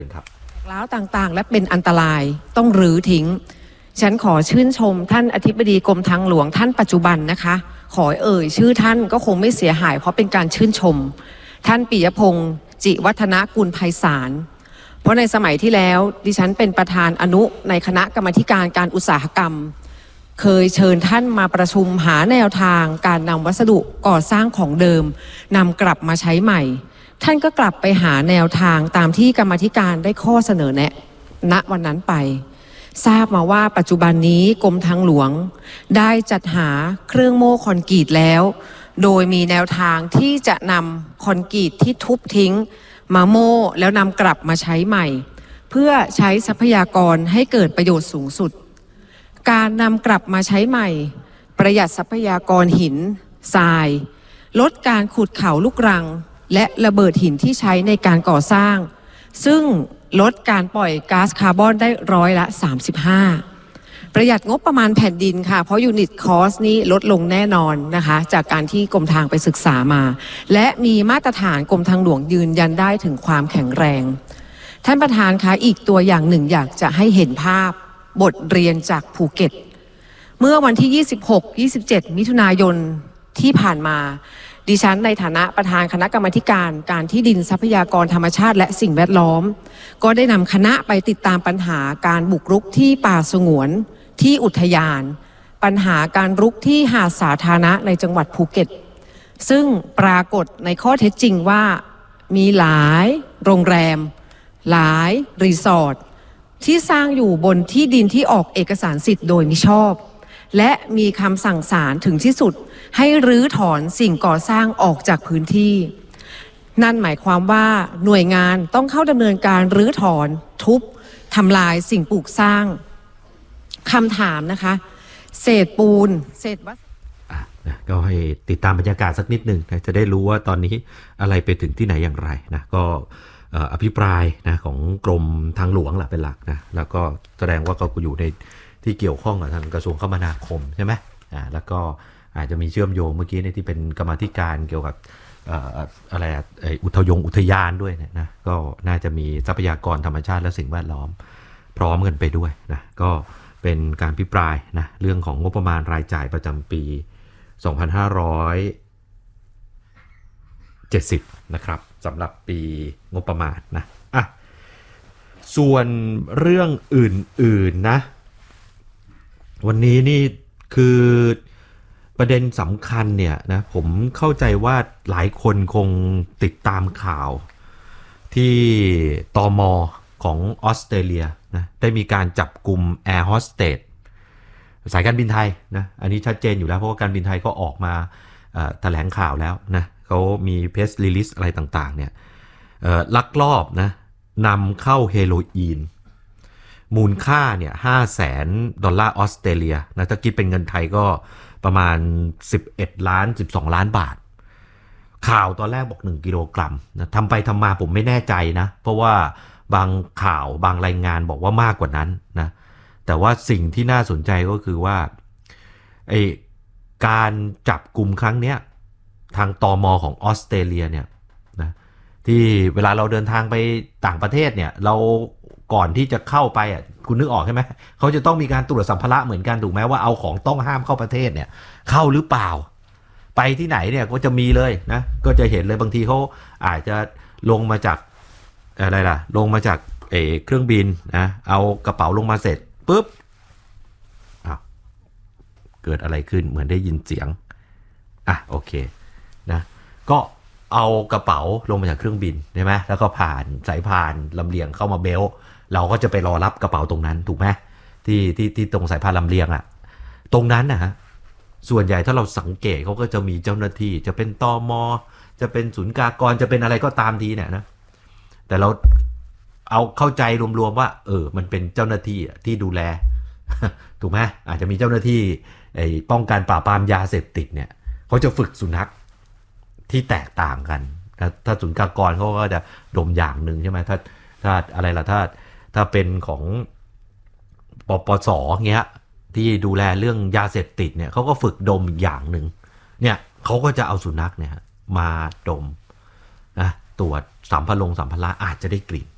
ครับแล้วต่างๆและเป็นอันตรายต้องรื้อทิ้งฉันขอชื่นชมท่านอธิบดีกรมทางหลวงท่านปัจจุบันนะคะขอชื่อท่านก็คงไม่เสียหายเพราะเป็นการชื่นชมท่านปิยพงศ์จิวัฒนกุลไพศาลเพราะในสมัยที่แล้วดิฉันเป็นประธานอนุในคณะกรรมาธิการการอุตสาหกรรมเคยเชิญท่านมาประชุมหาแนวทางการนำวัสดุก่อสร้างของเดิมนำกลับมาใช้ใหม่ท่านก็กลับไปหาแนวทางตามที่กรรมาธิการได้ข้อเสนอแนะณวันนั้นไปทราบมาว่าปัจจุบันนี้กรมทางหลวงได้จัดหาเครื่องโม่คอนกรีตแล้วโดยมีแนวทางที่จะนำคอนกรีตที่ทุบทิ้งมาโม่แล้วนำกลับมาใช้ใหม่เพื่อใช้ทรัพยากรให้เกิดประโยชน์สูงสุดการนำกลับมาใช้ใหม่ประหยัดทรัพยากรหินทรายลดการขุดเขาลูกรังและระเบิดหินที่ใช้ในการก่อสร้างซึ่งลดการปล่อยก๊าซคาร์บอนได้35%ประหยัดงบประมาณแผ่นดินค่ะเพราะยูนิตคอสนี้ลดลงแน่นอนนะคะจากการที่กรมทางไปศึกษามาและมีมาตรฐานกรมทางหลวงยืนยันได้ถึงความแข็งแรงท่านประธานคะอีกตัวอย่างหนึ่งอยากจะให้เห็นภาพบทเรียนจากภูเก็ตเมื่อวันที่ 26-27 มิถุนายนที่ผ่านมาดิฉันในฐานะประธานคณะกรรมาการที่ดินทรัพยากรธรรมชาติและสิ่งแวดล้อมก็ได้นำคณะไปติดตามปัญหาการบุกรุกที่ป่าสงวนที่อุทยานปัญหาการรุกที่หาดสาธารณะในจังหวัดภูเก็ตซึ่งปรากฏในข้อเท็จจริงว่ามีหลายโรงแรมหลายรีสอร์ทที่สร้างอยู่บนที่ดินที่ออกเอกสารสิทธิ์โดยมิชอบและมีคำสั่งศาลถึงที่สุดให้รื้อถอนสิ่งก่อสร้างออกจากพื้นที่นั่นหมายความว่าหน่วยงานต้องเข้าดำเนินการรื้อถอนทุบทำลายสิ่งปลูกสร้างคำถามนะคะเศษปูนเศษวัสดุก็ให้ติดตามบรรยากาศสักนิดหนึ่งนะจะได้รู้ว่าตอนนี้อะไรไปถึงที่ไหนอย่างไรนะก็อภิปรายนะของกรมทางหลวงแหละเป็นหลักนะแล้วก็แสดงว่าก็อยู่ในที่เกี่ยวข้องกับทางกระทรวงคมนาคมใช่ไหมแล้วก็อาจจะมีเชื่อมโยงเมื่อกี้ในที่เป็นกรรมาธิการเกี่ยวกับอะไรอุทยานด้วยนะก็น่าจะมีทรัพยากรธรรมชาติและสิ่งแวดล้อมพร้อมกันไปด้วยนะก็เป็นการพิปรายนะเรื่องของงบประมาณรายจ่ายประจำปี2570นะครับสำหรับปีงบประมาณนะส่วนเรื่องอื่นๆนะวันนี้นี่คือประเด็นสำคัญเนี่ยนะผมเข้าใจว่าหลายคนคงติดตามข่าวที่ตม.ของออสเตรเลียนะได้มีการจับกลุ่มแอร์โฮสเตสสายการบินไทยนะอันนี้ชัดเจนอยู่แล้วเพราะว่าการบินไทยก็ออกมาแถลงข่าวแล้วนะเขามีเพรสรีลิสอะไรต่างๆเนี่ยลักลอบนะนำเข้าเฮโรอีนมูลค่าเนี่ย$500,000ออสเตรเลียนะถ้าคิดเป็นเงินไทยก็ประมาณ11 ล้าน 12 ล้านบาทข่าวตอนแรกบอก1 กิโลกรัมนะทำไปทำมาผมไม่แน่ใจนะเพราะว่าบางข่าวบางรายงานบอกว่ามากกว่านั้นนะแต่ว่าสิ่งที่น่าสนใจก็คือว่าการจับกลุ่มครั้งเนี้ยทางตม.ของออสเตรเลียเนี่ยนะที่เวลาเราเดินทางไปต่างประเทศเนี่ยเราก่อนที่จะเข้าไปคุณนึกออกใช่ไหมเขาจะต้องมีการตรวจสัมภาระเหมือนกันถูกไหมว่าเอาของต้องห้ามเข้าประเทศเนี่ยเข้าหรือเปล่าไปที่ไหนเนี่ยก็จะมีเลยนะก็จะเห็นเลยบางทีเขาอาจจะลงมาจากอะไรล่ะลงมาจากเครื่องบินนะเอากระเป๋าลงมาเสร็จปุ๊บเกิดอะไรขึ้นเหมือนได้ยินเสียงโอเคนะก็เอากระเป๋าลงมาจากเครื่องบินใช่ไหมแล้วก็ผ่านสายพานลำเลียงเข้ามาเบลเราก็จะไปรอรับกระเป๋าตรงนั้นถูกไหมที่ตรงสายพานลำเลียงตรงนั้นนะฮะส่วนใหญ่ถ้าเราสังเกตเขาก็จะมีเจ้าหน้าที่จะเป็นตม.จะเป็นศุลกากรจะเป็นอะไรก็ตามทีเนี่ยนะแต่เราเอาเข้าใจรวมๆว่ามันเป็นเจ้าหน้าที่ที่ดูแลถูกไหมอาจจะมีเจ้าหน้าที่ป้องกันปราบปรามยาเสพติดเนี่ยเขาจะฝึกสุนัขที่แตกต่างกันถ้าศุลกากรเขาก็จะดมอย่างหนึ่งใช่ไหมถ้าอะไรล่ะถ้าเป็นของปส.เงี้ยที่ดูแลเรื่องยาเสพติดเนี่ยเขาก็ฝึกดมอย่างหนึ่งเนี่ยเขาก็จะเอาสุนัขเนี่ยมาดมนะตรวจสัมภาระอาจจะได้กลิ่น